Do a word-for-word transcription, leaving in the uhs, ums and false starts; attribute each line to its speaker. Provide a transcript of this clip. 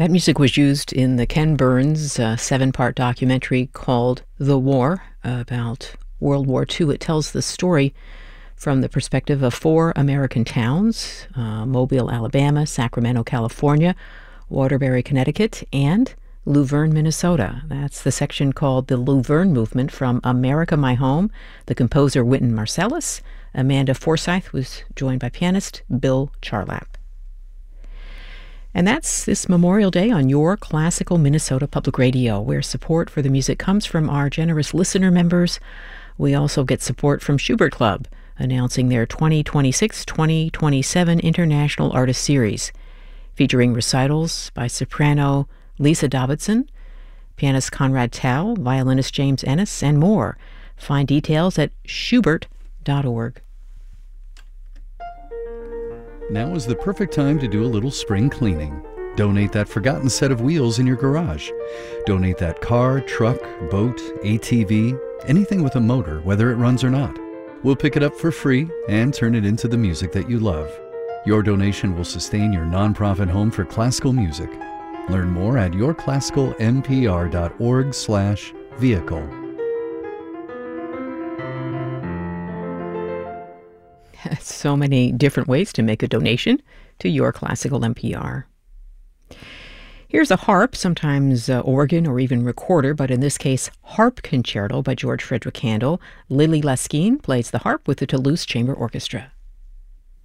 Speaker 1: That music was used in the Ken Burns uh, seven-part documentary called The War about World War Two. It tells the story from the perspective of four American towns, uh, Mobile, Alabama, Sacramento, California, Waterbury, Connecticut, and Luverne, Minnesota. That's the section called The Luverne Movement from America, My Home. The composer Wynton Marsalis. Amanda Forsyth was joined by pianist Bill Charlap. And that's this Memorial Day on your Classical Minnesota Public Radio, where support for the music comes from our generous listener members. We also get support from Schubert Club, announcing their twenty twenty-six twenty twenty-seven International Artist Series, featuring recitals by soprano Lisa Davidson, pianist Conrad Tao, violinist James Ennis, and more. Find details at schubert dot org.
Speaker 2: Now is the perfect time to do a little spring cleaning. Donate that forgotten set of wheels in your garage. Donate that car, truck, boat, A T V, anything with a motor, whether it runs or not. We'll pick it up for free and turn it into the music that you love. Your donation will sustain your nonprofit home for classical music. Learn more at your classical m p r dot org slash vehicle.
Speaker 1: So many different ways to make a donation to Your Classical N P R. Here's a harp, sometimes uh, organ or even recorder, but in this case, Harp Concerto by George Frederick Handel. Lily Laskin plays the harp with the Toulouse Chamber Orchestra.